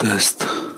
Тест.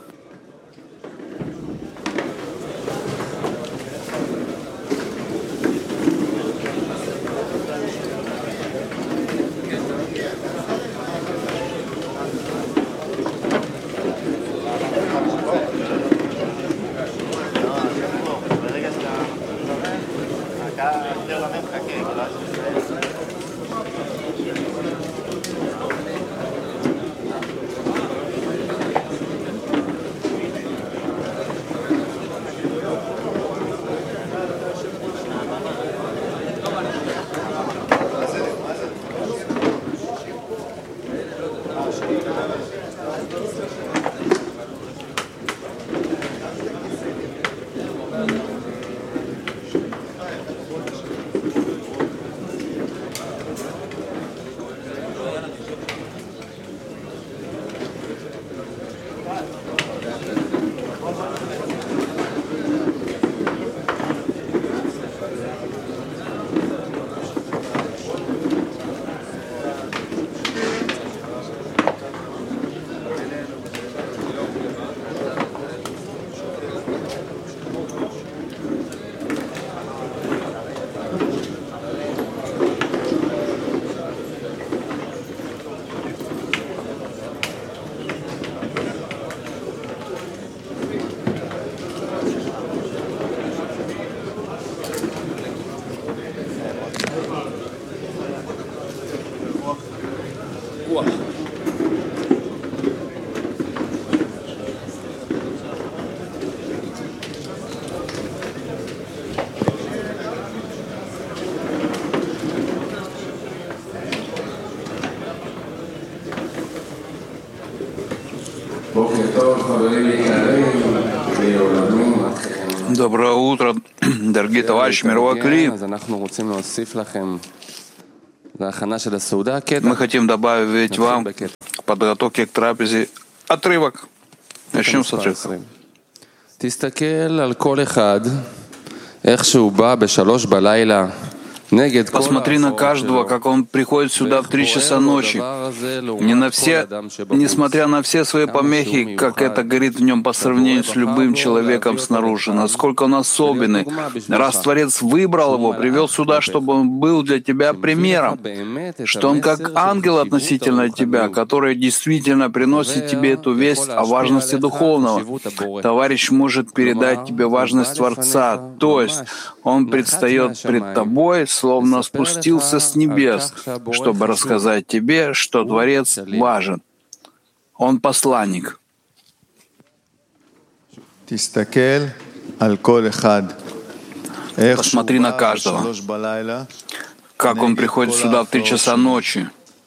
Доброе утро, дорогие товарищи мировой Кли. Мы хотим добавить вам к подготовке к трапезе отрывок. Начнем с отрывка. Посмотри на каждого, как он приходит сюда в 3 часа ночи. Несмотря на все свои помехи, как это горит в нем по сравнению с любым человеком снаружи, насколько он особенный. Раз Творец выбрал его, привел сюда, чтобы он был для тебя примером, что он как ангел относительно тебя, который действительно приносит тебе эту весть о важности духовного. Товарищ может передать тебе важность Творца, то есть он предстает пред тобой, словно спустился с небес, чтобы рассказать тебе, что Творец важен. Он посланник. Посмотри на каждого, как он приходит сюда в 3 часа ночи.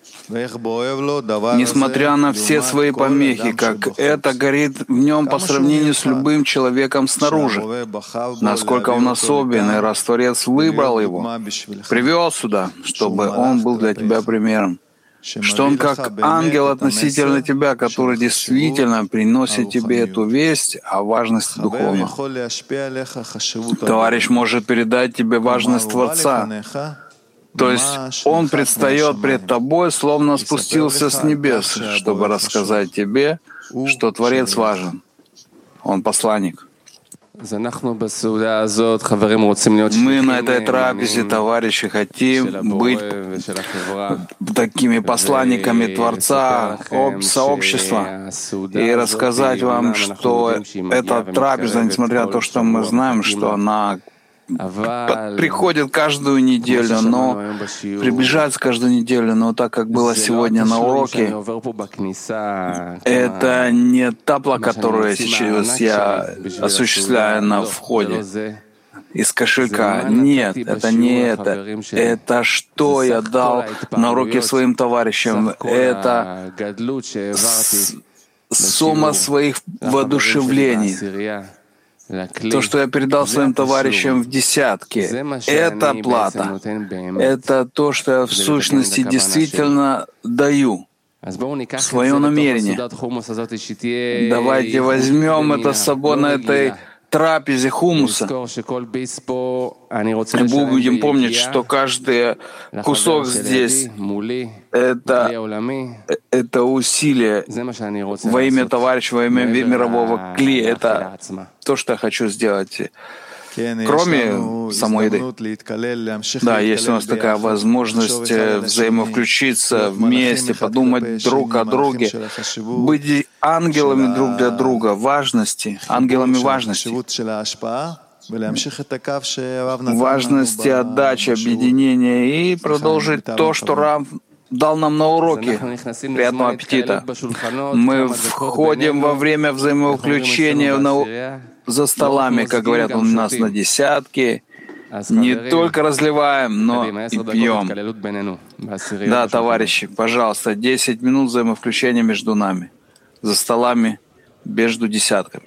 Несмотря на все свои помехи, как это горит в нем по сравнению с любым человеком снаружи, насколько он особенный, раз Творец выбрал его, привел сюда, чтобы он был для тебя примером, что он как ангел относительно тебя, который действительно приносит тебе эту весть о важности духовного. Товарищ может передать тебе важность Творца, то есть он предстает пред тобой, словно спустился с небес, чтобы рассказать тебе, что Творец важен. Он посланник. Мы на этой трапезе, товарищи, хотим быть такими посланниками Творца, сообщества, и рассказать вам, что эта трапеза, несмотря на то, что мы знаем, что она приходит каждую неделю, но приближается каждую неделю, но так как было сегодня на уроке, это не тапла, которую сейчас я осуществляю на входе из кошелька. Нет, это не это. Это что я дал на уроке своим товарищам. Это сумма своих воодушевлений. То, что я передал своим товарищам в десятке, это плата. Это то, что я в сущности действительно даю. Свое намерение. Давайте возьмем это с собой на этой трапезе хумуса. будем помнить, что каждый кусок здесь это усилие во имя товарища, во имя мирового кли. Это то, что я хочу сделать. Кроме самой еды. Да, есть у нас такая возможность взаимовключиться вместе, подумать друг о друге, быть ангелами друг для друга, важности, ангелами важности. Важности отдачи, объединения и продолжить то, что Рав дал нам на уроки. Приятного аппетита. Мы входим во время взаимовключения за столами, как говорят у нас на десятки. Не только разливаем, но и пьем. Да, товарищи, пожалуйста, 10 минут взаимовключения между нами. За столами, между десятками.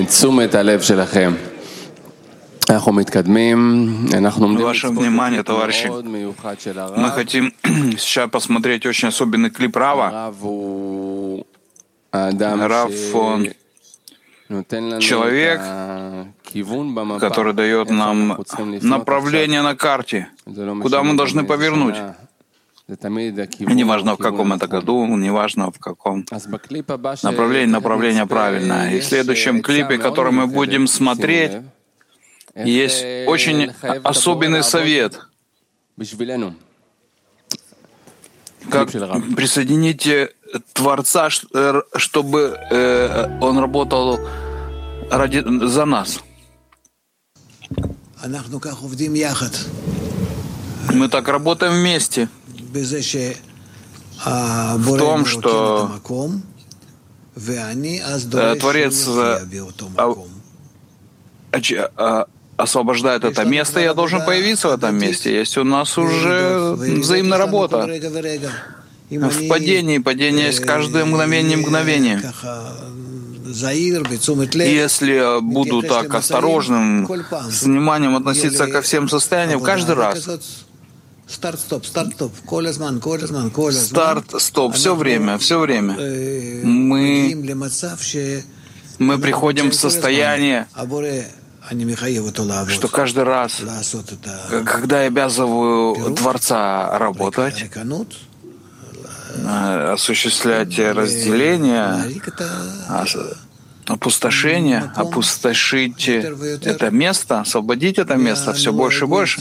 Ваше внимание, товарищи. Мы хотим сейчас посмотреть очень особенный клип Рава. Рав, он человек, который дает нам направление на карте, куда мы должны повернуть. Неважно, в каком это году, неважно, в каком направление правильное. И в следующем клипе, который мы будем смотреть, есть очень особенный совет. Как присоединить Творца, чтобы он работал за нас. Мы так работаем вместе. В том, что Творец освобождает это место, и я должен появиться в этом месте. Есть у нас уже взаимная работа. В падении есть каждое мгновение. Если я буду так осторожным, с вниманием относиться ко всем состояниям, каждый раз. Старт-стоп, все время. Мы приходим в состояние, что каждый раз, когда я обязываю Творца работать, осуществлять разделение, опустошение, опустошить это место, освободить это место все больше и больше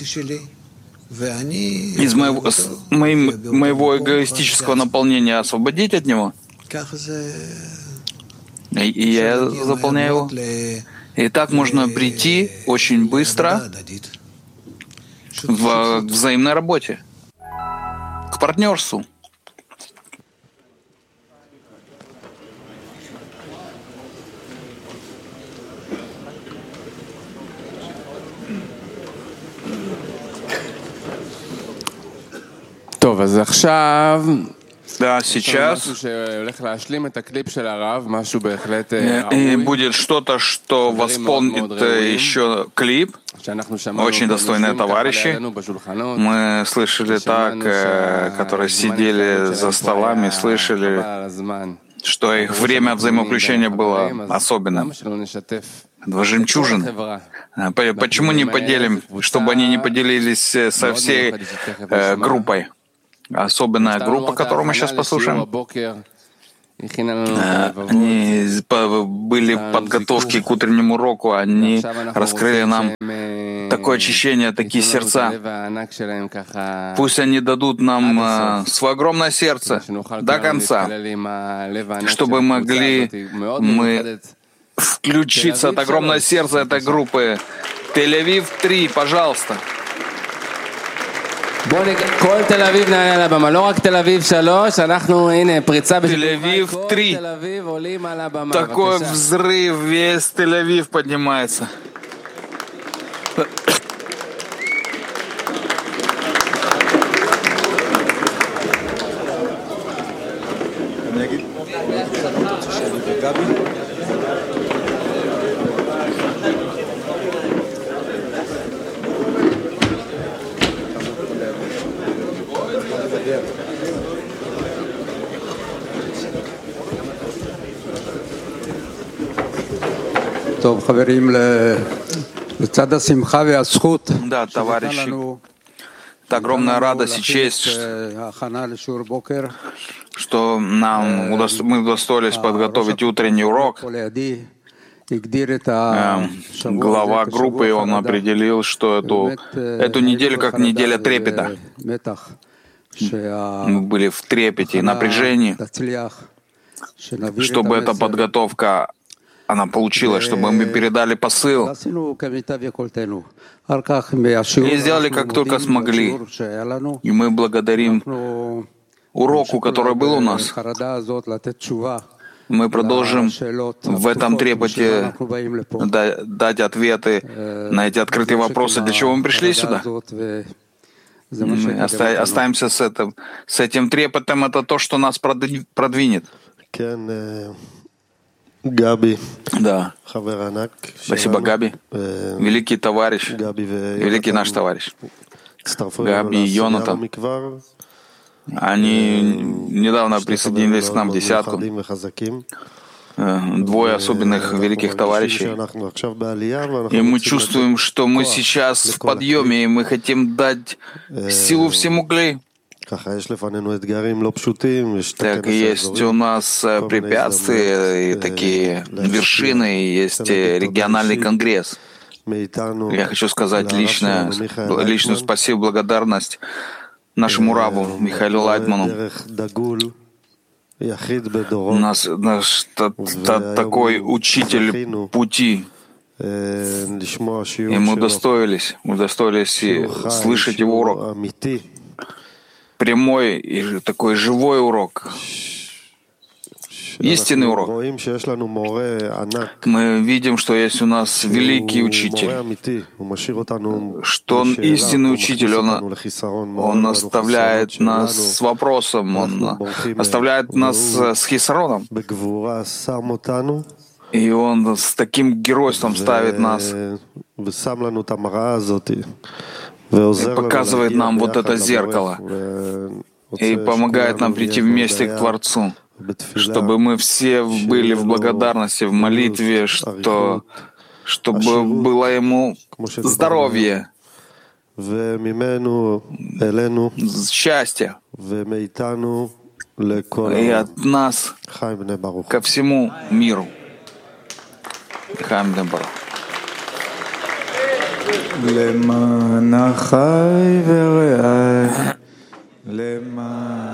из моего эгоистического наполнения, освободить от него, и я заполняю его. И так можно прийти очень быстро в взаимной работе, к партнерству. Да, сейчас и будет что-то, что восполнит еще клип. Очень достойные товарищи. Мы слышали так, которые сидели за столами, слышали, что их время взаимовключения было особенным. Два жемчужины. Почему не поделим, чтобы они не поделились со всей группой? Особенная группа, которую мы сейчас послушаем. Они были в подготовке к утреннему уроку, они раскрыли нам такое очищение, такие сердца. Пусть они дадут нам свое огромное сердце до конца, чтобы могли мы включиться от огромного сердца этой группы. Тель-Авив 3, пожалуйста. כל תל אביב נעלה על הבמה, לא רק תל אביב 3, אנחנו, הנה, פריצה Тель-Авив 3. Такой взрыв, весь Тель-Авив поднимается. Да, товарищи, это огромная радость и честь, что мы удостоились подготовить утренний урок. Глава группы, он определил, что эту неделю как неделя трепета. Мы были в трепете и напряжении, чтобы эта подготовка она получилась, чтобы мы передали посыл. И сделали, как только смогли. И мы благодарим уроку, который был у нас. Мы продолжим в этом трепете дать ответы на эти открытые вопросы, для чего мы пришли сюда. Мы останемся с этим трепетом, это то, что нас продвинет. Да. Спасибо, Габи. Великий товарищ, великий наш товарищ. Габи и Йонатан. Они недавно присоединились к нам в десятку. Двое особенных великих товарищей. И мы чувствуем, что мы сейчас в подъеме, и мы хотим дать силу всему клей. Так и есть у нас препятствия, и такие вершины, и есть региональный конгресс. Я хочу сказать личную спасибо, благодарность нашему рабу Михаилу Лайтману. Наш такой учитель пути. И мы удостоились слышать его урок. Прямой и такой живой урок. Истинный урок. Мы видим, что есть у нас великий учитель, что он истинный учитель, он оставляет нас с вопросом, он оставляет нас с хисароном. И он с таким геройством ставит нас и показывает нам вот это зеркало и помогает нам прийти вместе к Творцу, чтобы мы все были в благодарности, в молитве, чтобы было ему здоровье, счастье, и от нас ко всему миру. למען החי ורעי, למען